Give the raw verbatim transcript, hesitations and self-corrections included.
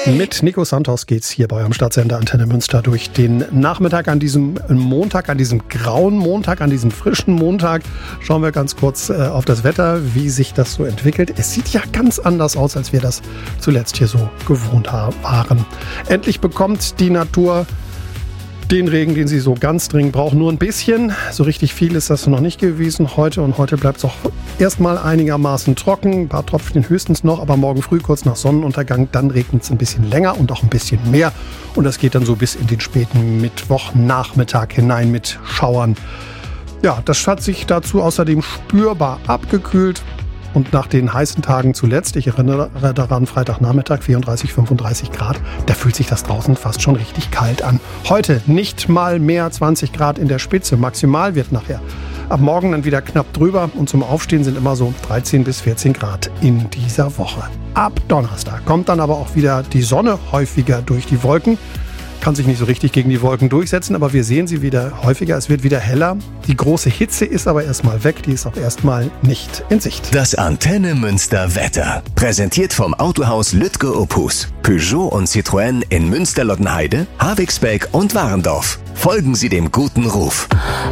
Mit Nico Santos geht's hier bei eurem Stadtsender Antenne Münster durch den Nachmittag an diesem Montag, an diesem grauen Montag, an diesem frischen Montag. Schauen wir ganz kurz äh, auf das Wetter, wie sich das so entwickelt. Es sieht ja ganz anders aus, als wir das zuletzt hier so gewohnt waren. Endlich bekommt die Natur den Regen, den sie so ganz dringend braucht, nur ein bisschen. So richtig viel ist das noch nicht gewesen heute. Und heute bleibt es auch erstmal einigermaßen trocken. Ein paar Tropfen höchstens noch, aber morgen früh, kurz nach Sonnenuntergang, dann regnet es ein bisschen länger und auch ein bisschen mehr. Und das geht dann so bis in den späten Mittwochnachmittag hinein mit Schauern. Ja, das hat sich dazu außerdem spürbar abgekühlt. Und nach den heißen Tagen zuletzt, ich erinnere daran, Freitagnachmittag, vierunddreißig, fünfunddreißig Grad, da fühlt sich das draußen fast schon richtig kalt an. Heute nicht mal mehr zwanzig Grad in der Spitze, maximal wird nachher ab morgen dann wieder knapp drüber und zum Aufstehen sind immer so dreizehn bis vierzehn Grad in dieser Woche. Ab Donnerstag kommt dann aber auch wieder die Sonne häufiger durch die Wolken. Kann sich nicht so richtig gegen die Wolken durchsetzen, aber wir sehen sie wieder häufiger. Es wird wieder heller. Die große Hitze ist aber erstmal weg. Die ist auch erstmal nicht in Sicht. Das Antenne Münster Wetter. Präsentiert vom Autohaus Lütke Opus. Peugeot und Citroën in Münster-Lottenheide, Havixbeck und Warendorf. Folgen Sie dem guten Ruf.